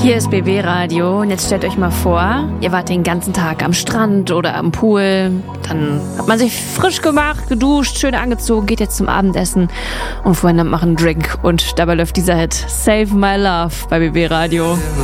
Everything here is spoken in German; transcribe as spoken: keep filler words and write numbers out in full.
Hier ist B B Radio und jetzt stellt euch mal vor, ihr wart den ganzen Tag am Strand oder am Pool, dann hat man sich frisch gemacht, geduscht, schön angezogen, geht jetzt zum Abendessen und vorhin nimmt man einen Drink und dabei läuft dieser Hit Save My Love bei B B Radio.